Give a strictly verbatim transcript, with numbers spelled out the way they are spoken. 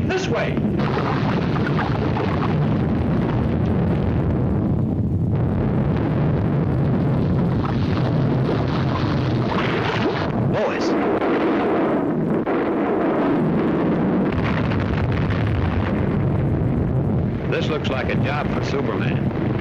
this way. Boys. This looks like a job for Superman.